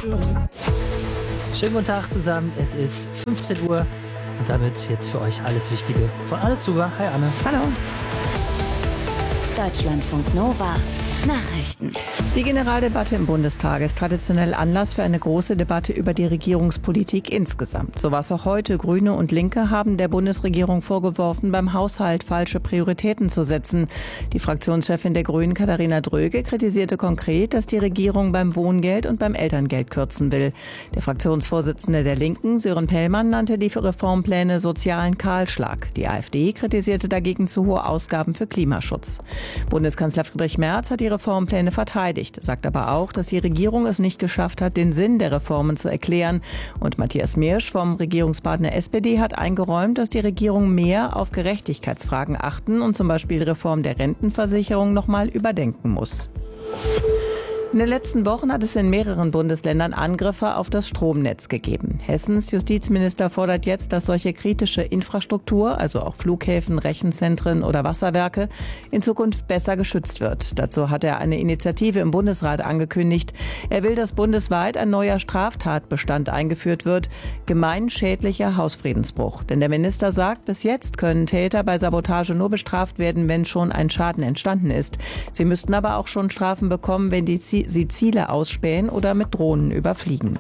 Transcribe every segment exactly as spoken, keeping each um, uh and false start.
Schönen guten Tag zusammen, es ist fünfzehn Uhr und damit jetzt für euch alles Wichtige von Anne Zuber. Hi Anne. Hallo. Deutschlandfunk Nova. Nachrichten. Die Generaldebatte im Bundestag ist traditionell Anlass für eine große Debatte über die Regierungspolitik insgesamt. So war es auch heute. Grüne und Linke haben der Bundesregierung vorgeworfen, beim Haushalt falsche Prioritäten zu setzen. Die Fraktionschefin der Grünen, Katharina Dröge, kritisierte konkret, dass die Regierung beim Wohngeld und beim Elterngeld kürzen will. Der Fraktionsvorsitzende der Linken, Sören Pellmann, nannte die Reformpläne sozialen Kahlschlag. Die AfD kritisierte dagegen zu hohe Ausgaben für Klimaschutz. Bundeskanzler Friedrich Merz hat die Reformpläne verteidigt, sagt aber auch, dass die Regierung es nicht geschafft hat, den Sinn der Reformen zu erklären. Und Matthias Mirsch vom Regierungspartner S P D hat eingeräumt, dass die Regierung mehr auf Gerechtigkeitsfragen achten und zum Beispiel die Reform der Rentenversicherung noch mal überdenken muss. In den letzten Wochen hat es in mehreren Bundesländern Angriffe auf das Stromnetz gegeben. Hessens Justizminister fordert jetzt, dass solche kritische Infrastruktur, also auch Flughäfen, Rechenzentren oder Wasserwerke, in Zukunft besser geschützt wird. Dazu hat er eine Initiative im Bundesrat angekündigt. Er will, dass bundesweit ein neuer Straftatbestand eingeführt wird, gemeinschädlicher Hausfriedensbruch. Denn der Minister sagt, bis jetzt können Täter bei Sabotage nur bestraft werden, wenn schon ein Schaden entstanden ist. Sie müssten aber auch schon Strafen bekommen, wenn die Ziele sie Ziele ausspähen oder mit Drohnen überfliegen.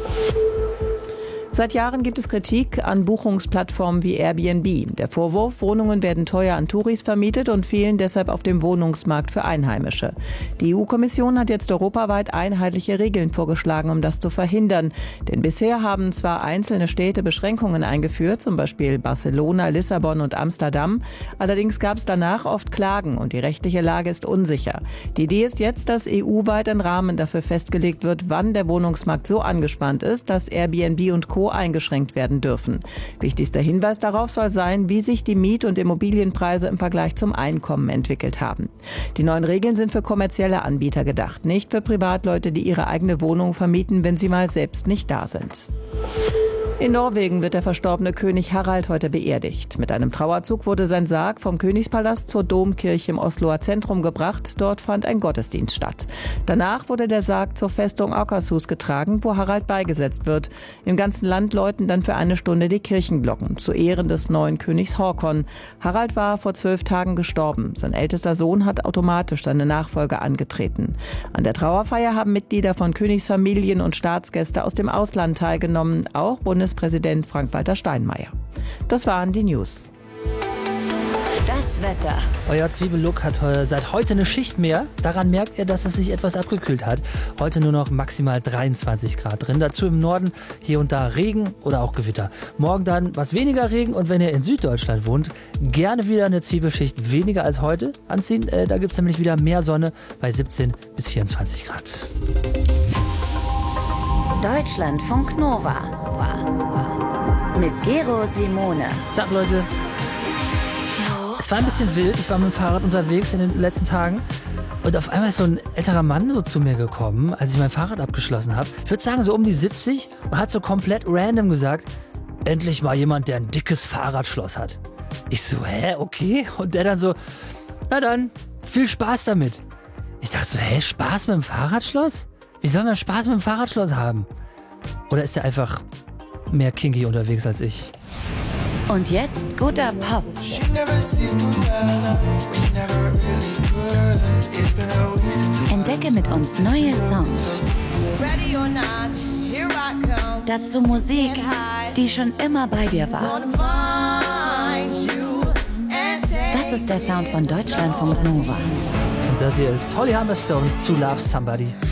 Seit Jahren gibt es Kritik an Buchungsplattformen wie Airbnb. Der Vorwurf, Wohnungen werden teuer an Touris vermietet und fehlen deshalb auf dem Wohnungsmarkt für Einheimische. Die E U-Kommission hat jetzt europaweit einheitliche Regeln vorgeschlagen, um das zu verhindern. Denn bisher haben zwar einzelne Städte Beschränkungen eingeführt, zum Beispiel Barcelona, Lissabon und Amsterdam. Allerdings gab es danach oft Klagen und die rechtliche Lage ist unsicher. Die Idee ist jetzt, dass E U-weit ein Rahmen dafür festgelegt wird, wann der Wohnungsmarkt so angespannt ist, dass Airbnb und Co. eingeschränkt werden dürfen. Wichtigster Hinweis darauf soll sein, wie sich die Miet- und Immobilienpreise im Vergleich zum Einkommen entwickelt haben. Die neuen Regeln sind für kommerzielle Anbieter gedacht, nicht für Privatleute, die ihre eigene Wohnung vermieten, wenn sie mal selbst nicht da sind. In Norwegen wird der verstorbene König Harald heute beerdigt. Mit einem Trauerzug wurde sein Sarg vom Königspalast zur Domkirche im Osloer Zentrum gebracht. Dort fand ein Gottesdienst statt. Danach wurde der Sarg zur Festung Akershus getragen, wo Harald beigesetzt wird. Im ganzen Land läuten dann für eine Stunde die Kirchenglocken zu Ehren des neuen Königs Håkon. Harald war vor zwölf Tagen gestorben. Sein ältester Sohn hat automatisch seine Nachfolge angetreten. An der Trauerfeier haben Mitglieder von Königsfamilien und Staatsgäste aus dem Ausland teilgenommen, auch Bundespräsident Frank-Walter Steinmeier. Das waren die News. Das Wetter. Euer Zwiebellook hat seit heute eine Schicht mehr. Daran merkt ihr, dass es sich etwas abgekühlt hat. Heute nur noch maximal dreiundzwanzig Grad drin. Dazu im Norden hier und da Regen oder auch Gewitter. Morgen dann was weniger Regen und wenn ihr in Süddeutschland wohnt, gerne wieder eine Zwiebelschicht weniger als heute anziehen. Äh, da gibt es nämlich wieder mehr Sonne bei siebzehn bis vierundzwanzig Grad. Deutschlandfunk Nova. Mit Gero Simone. Tag Leute. Es war ein bisschen wild. Ich war mit dem Fahrrad unterwegs in den letzten Tagen. Und auf einmal ist so ein älterer Mann so zu mir gekommen, als ich mein Fahrrad abgeschlossen habe. Ich würde sagen so um die siebzig und hat so komplett random gesagt, endlich mal jemand, der ein dickes Fahrradschloss hat. Ich so, hä, okay? Und der dann so, na dann, viel Spaß damit. Ich dachte so, hä, Spaß mit dem Fahrradschloss? Wie soll man Spaß mit dem Fahrradschloss haben? Oder ist der einfach mehr kinky unterwegs als ich? Und jetzt guter Pop. Entdecke mit uns neue Songs. Dazu Musik, die schon immer bei dir war. Das ist der Sound von Deutschlandfunk Nova. Und das hier ist Holly Humberstone, To Love Somebody.